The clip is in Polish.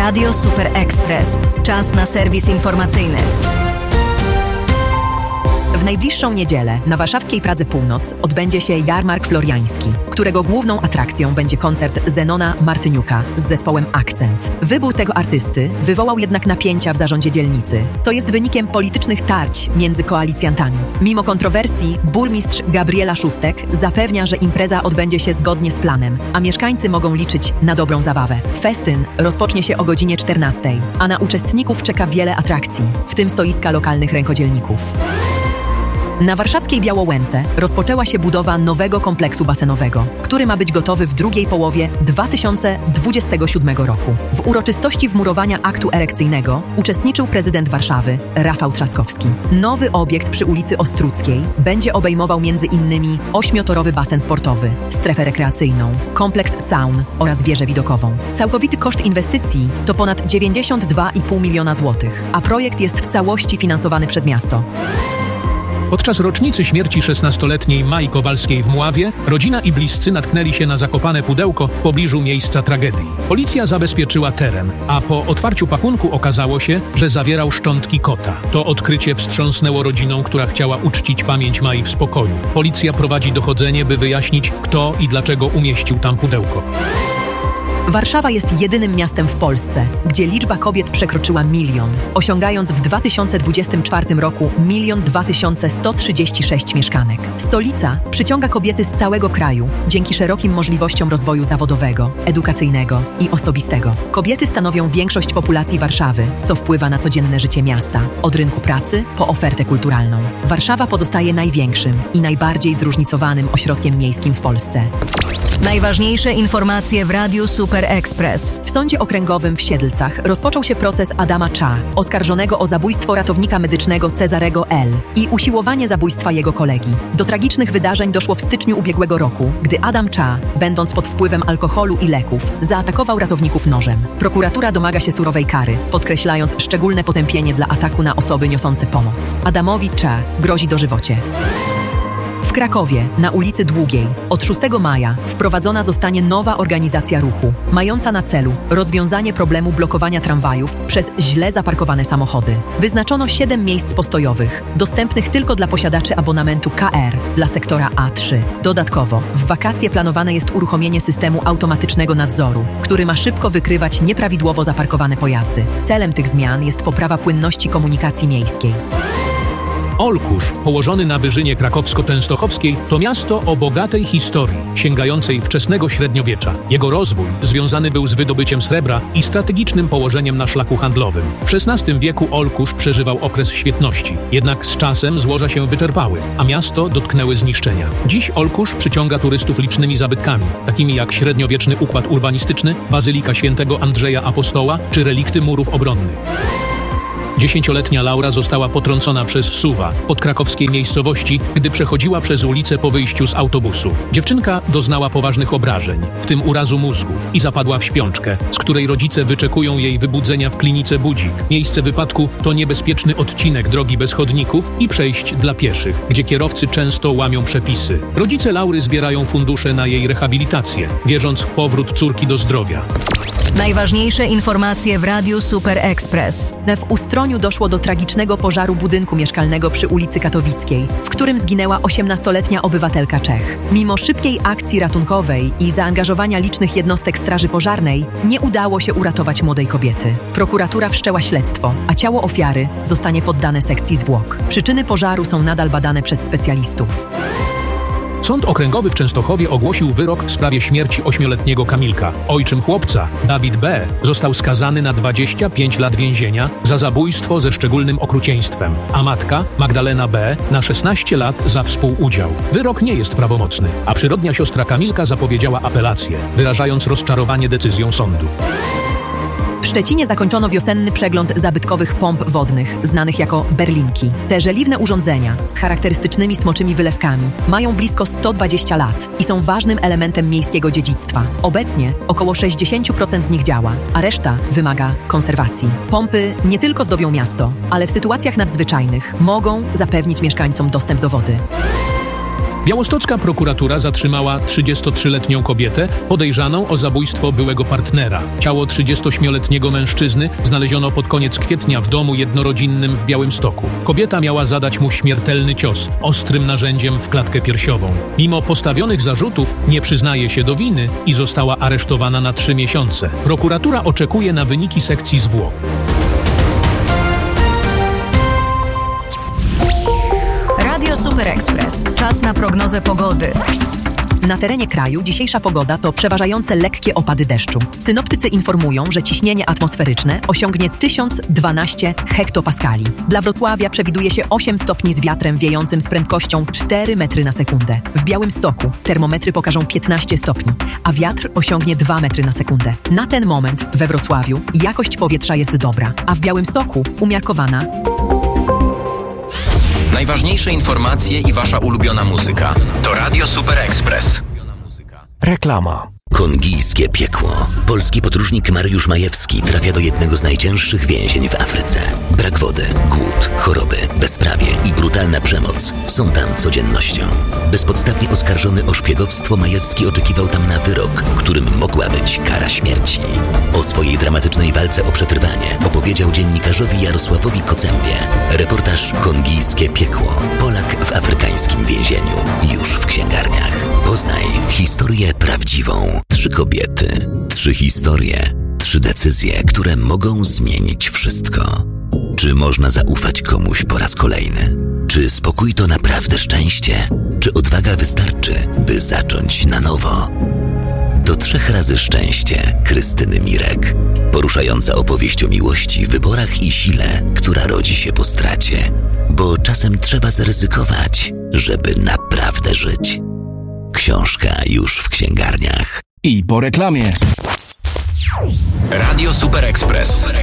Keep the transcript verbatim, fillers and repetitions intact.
Radio Super Express. Czas na serwis informacyjny. W najbliższą niedzielę na warszawskiej Pradze Północ odbędzie się Jarmark Floriański, którego główną atrakcją będzie koncert Zenona Martyniuka z zespołem Akcent. Wybór tego artysty wywołał jednak napięcia w zarządzie dzielnicy, co jest wynikiem politycznych tarć między koalicjantami. Mimo kontrowersji burmistrz Gabriela Szóstek zapewnia, że impreza odbędzie się zgodnie z planem, a mieszkańcy mogą liczyć na dobrą zabawę. Festyn rozpocznie się o godzinie czternastej, a na uczestników czeka wiele atrakcji, w tym stoiska lokalnych rękodzielników. Na warszawskiej Białołęce rozpoczęła się budowa nowego kompleksu basenowego, który ma być gotowy w drugiej połowie dwa tysiące dwudziestego siódmego roku. W uroczystości wmurowania aktu erekcyjnego uczestniczył prezydent Warszawy, Rafał Trzaskowski. Nowy obiekt przy ulicy Ostruckiej będzie obejmował między innymi ośmiotorowy basen sportowy, strefę rekreacyjną, kompleks saun oraz wieżę widokową. Całkowity koszt inwestycji to ponad dziewięćdziesiąt dwa i pół miliona złotych, a projekt jest w całości finansowany przez miasto. Podczas rocznicy śmierci szesnastoletniej Mai Kowalskiej w Mławie rodzina i bliscy natknęli się na zakopane pudełko w pobliżu miejsca tragedii. Policja zabezpieczyła teren, a po otwarciu pakunku okazało się, że zawierał szczątki kota. To odkrycie wstrząsnęło rodziną, która chciała uczcić pamięć Mai w spokoju. Policja prowadzi dochodzenie, by wyjaśnić, kto i dlaczego umieścił tam pudełko. Warszawa jest jedynym miastem w Polsce, gdzie liczba kobiet przekroczyła milion, osiągając w dwa tysiące dwudziestym czwartym roku milion dwa tysiące sto trzydzieści sześć mieszkanek. Stolica przyciąga kobiety z całego kraju dzięki szerokim możliwościom rozwoju zawodowego, edukacyjnego i osobistego. Kobiety stanowią większość populacji Warszawy, co wpływa na codzienne życie miasta, od rynku pracy po ofertę kulturalną. Warszawa pozostaje największym i najbardziej zróżnicowanym ośrodkiem miejskim w Polsce. Najważniejsze informacje w Radiu Super Express. W Sądzie Okręgowym w Siedlcach rozpoczął się proces Adama Cza, oskarżonego o zabójstwo ratownika medycznego Cezarego L. i usiłowanie zabójstwa jego kolegi. Do tragicznych wydarzeń doszło w styczniu ubiegłego roku, gdy Adam Cza, będąc pod wpływem alkoholu i leków, zaatakował ratowników nożem. Prokuratura domaga się surowej kary, podkreślając szczególne potępienie dla ataku na osoby niosące pomoc. Adamowi Cza grozi dożywocie. W Krakowie, na ulicy Długiej, od szóstego maja wprowadzona zostanie nowa organizacja ruchu, mająca na celu rozwiązanie problemu blokowania tramwajów przez źle zaparkowane samochody. Wyznaczono siedem miejsc postojowych, dostępnych tylko dla posiadaczy abonamentu K R dla sektora A trzy. Dodatkowo, w wakacje planowane jest uruchomienie systemu automatycznego nadzoru, który ma szybko wykrywać nieprawidłowo zaparkowane pojazdy. Celem tych zmian jest poprawa płynności komunikacji miejskiej. Olkusz, położony na wyżynie krakowsko-częstochowskiej, to miasto o bogatej historii, sięgającej wczesnego średniowiecza. Jego rozwój związany był z wydobyciem srebra i strategicznym położeniem na szlaku handlowym. W szesnastym wieku Olkusz przeżywał okres świetności, jednak z czasem złoża się wyczerpały, a miasto dotknęły zniszczenia. Dziś Olkusz przyciąga turystów licznymi zabytkami, takimi jak średniowieczny układ urbanistyczny, bazylika świętego Andrzeja Apostoła czy relikty murów obronnych. Dziesięcioletnia Laura została potrącona przez suwa pod krakowskiej miejscowości, gdy przechodziła przez ulicę po wyjściu z autobusu. Dziewczynka doznała poważnych obrażeń, w tym urazu mózgu, i zapadła w śpiączkę, z której rodzice wyczekują jej wybudzenia w klinice Budzik. Miejsce wypadku to niebezpieczny odcinek drogi bez chodników i przejść dla pieszych, gdzie kierowcy często łamią przepisy. Rodzice Laury zbierają fundusze na jej rehabilitację, wierząc w powrót córki do zdrowia. Najważniejsze informacje w Radiu Super Express. W Ustroniu doszło do tragicznego pożaru budynku mieszkalnego przy ulicy Katowickiej, w którym zginęła osiemnastoletnia obywatelka Czech. Mimo szybkiej akcji ratunkowej i zaangażowania licznych jednostek straży pożarnej, nie udało się uratować młodej kobiety. Prokuratura wszczęła śledztwo, a ciało ofiary zostanie poddane sekcji zwłok. Przyczyny pożaru są nadal badane przez specjalistów. Sąd Okręgowy w Częstochowie ogłosił wyrok w sprawie śmierci ośmioletniego Kamilka. Ojczym chłopca, Dawid B., został skazany na dwadzieścia pięć lat więzienia za zabójstwo ze szczególnym okrucieństwem, a matka, Magdalena B., na szesnaście lat za współudział. Wyrok nie jest prawomocny, a przyrodnia siostra Kamilka zapowiedziała apelację, wyrażając rozczarowanie decyzją sądu. W Szczecinie zakończono wiosenny przegląd zabytkowych pomp wodnych, znanych jako berlinki. Te żeliwne urządzenia z charakterystycznymi smoczymi wylewkami mają blisko sto dwadzieścia lat i są ważnym elementem miejskiego dziedzictwa. Obecnie około sześćdziesiąt procent z nich działa, a reszta wymaga konserwacji. Pompy nie tylko zdobią miasto, ale w sytuacjach nadzwyczajnych mogą zapewnić mieszkańcom dostęp do wody. Białostocka prokuratura zatrzymała trzydziestotrzyletnią kobietę podejrzaną o zabójstwo byłego partnera. Ciało trzydziestoośmioletniego mężczyzny znaleziono pod koniec kwietnia w domu jednorodzinnym w Białymstoku. Kobieta miała zadać mu śmiertelny cios ostrym narzędziem w klatkę piersiową. Mimo postawionych zarzutów nie przyznaje się do winy i została aresztowana na trzy miesiące. Prokuratura oczekuje na wyniki sekcji zwłok. Radio Super Express. Czas na prognozę pogody. Na terenie kraju dzisiejsza pogoda to przeważające lekkie opady deszczu. Synoptycy informują, że ciśnienie atmosferyczne osiągnie tysiąc dwanaście hektopaskali. Dla Wrocławia przewiduje się osiem stopni z wiatrem wiejącym z prędkością cztery metry na sekundę. W Białymstoku termometry pokażą piętnaście stopni, a wiatr osiągnie dwa metry na sekundę. Na ten moment we Wrocławiu jakość powietrza jest dobra, a w Białymstoku umiarkowana. Najważniejsze informacje i wasza ulubiona muzyka. To Radio Super Express. Reklama. Kongijskie piekło. Polski podróżnik Mariusz Majewski trafia do jednego z najcięższych więzień w Afryce. Brak wody, głód, choroby, bezprawie i brutalna przemoc są tam codziennością. Bezpodstawnie oskarżony o szpiegowstwo, Majewski oczekiwał tam na wyrok, którym mogła być kara śmierci. O swojej dramatycznej walce o przetrwanie opowiedział dziennikarzowi Jarosławowi Kocembie. Reportaż Kongijskie piekło. Polak w afrykańskim więzieniu. Już w księgarniach. Poznaj historię prawdziwą. Trzy kobiety, trzy historie, trzy decyzje, które mogą zmienić wszystko. Czy można zaufać komuś po raz kolejny? Czy spokój to naprawdę szczęście? Czy odwaga wystarczy, by zacząć na nowo? Do trzech razy szczęście Krystyny Mirek. Poruszająca opowieść o miłości, wyborach i sile, która rodzi się po stracie. Bo czasem trzeba zaryzykować, żeby naprawdę żyć. Książka już w księgarniach. I po reklamie. Radio Super Express.